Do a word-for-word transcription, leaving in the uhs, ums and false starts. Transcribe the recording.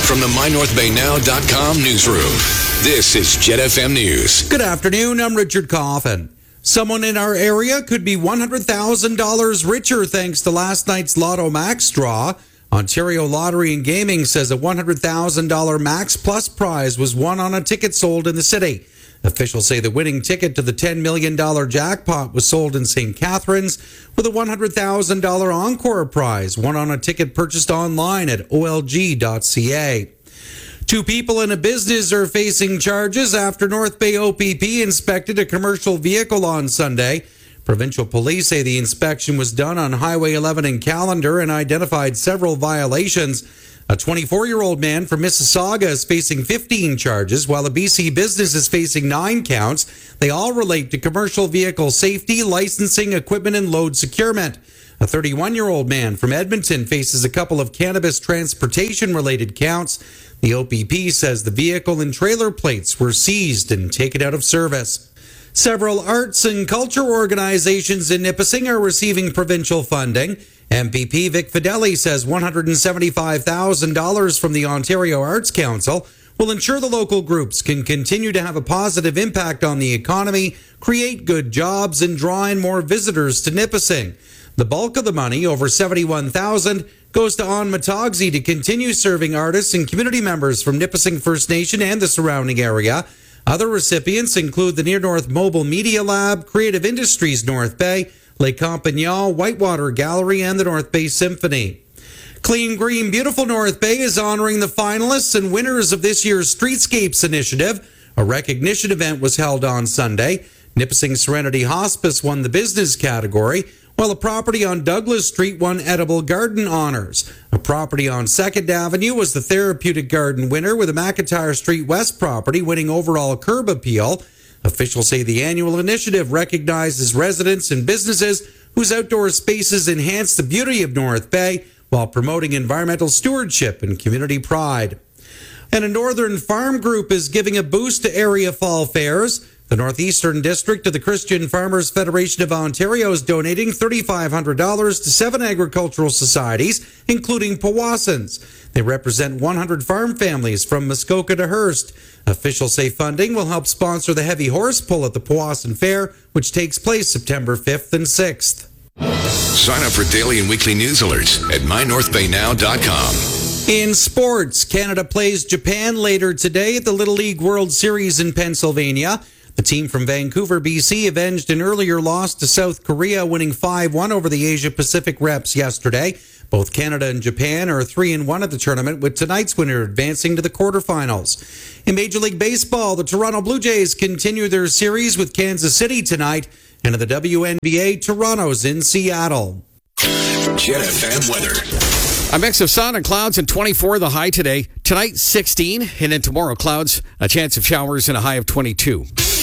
From the my north bay now dot com newsroom, this is Jet F M News. Good afternoon, I'm Richard Coffin. Someone in our area could be one hundred thousand dollars richer thanks to last night's Lotto Max draw. Ontario Lottery and Gaming says a one hundred thousand dollars Max Plus prize was won on a ticket sold in the city. Officials say the winning ticket to the ten million dollars jackpot was sold in Saint Catharines, with a one hundred thousand dollars Encore prize won on a ticket purchased online at O L G dot C A. Two people in a business are facing charges after North Bay O P P inspected a commercial vehicle on Sunday. Provincial police say the inspection was done on Highway eleven in Callander and identified several violations. A twenty-four-year-old man from Mississauga is facing fifteen charges, while a B C business is facing nine counts. They all relate to commercial vehicle safety, licensing, equipment, and load securement. A thirty-one-year-old man from Edmonton faces a couple of cannabis transportation-related counts. The O P P says the vehicle and trailer plates were seized and taken out of service. Several arts and culture organizations in Nipissing are receiving provincial funding. M P P Vic Fideli says one hundred seventy-five thousand dollars from the Ontario Arts Council will ensure the local groups can continue to have a positive impact on the economy, create good jobs, and draw in more visitors to Nipissing. The bulk of the money, over seventy-one thousand dollars, goes to On Matogsy to continue serving artists and community members from Nipissing First Nation and the surrounding area. Other recipients include the Near North Mobile Media Lab, Creative Industries North Bay, Lake Compagnon, Whitewater Gallery, and the North Bay Symphony. Clean, Green, Beautiful North Bay is honoring the finalists and winners of this year's Streetscapes Initiative. A recognition event was held on Sunday. Nipissing Serenity Hospice won the business category, while a property on Douglas Street won Edible Garden honors. A property on second Avenue was the Therapeutic Garden winner, with a McIntyre Street West property winning overall curb appeal. Officials say the annual initiative recognizes residents and businesses whose outdoor spaces enhance the beauty of North Bay while promoting environmental stewardship and community pride. And a Northern Farm Group is giving a boost to area fall fairs. The Northeastern District of the Christian Farmers Federation of Ontario is donating three thousand five hundred dollars to seven agricultural societies, including Powassan's. They represent one hundred farm families from Muskoka to Hearst. Officials say funding will help sponsor the heavy horse pull at the Powassan Fair, which takes place September fifth and sixth. Sign up for daily and weekly news alerts at my north bay now dot com. In sports, Canada plays Japan later today at the Little League World Series in Pennsylvania. The team from Vancouver, B C, avenged an earlier loss to South Korea, winning five one over the Asia-Pacific reps yesterday. Both Canada and Japan are three and one at the tournament, with tonight's winner advancing to the quarterfinals. In Major League Baseball, the Toronto Blue Jays continue their series with Kansas City tonight. And in the W N B A, Toronto's in Seattle. Jet F M weather. A mix of sun and clouds and twenty-four the high today. Tonight, sixteen. And then tomorrow, clouds, a chance of showers and a high of twenty-two.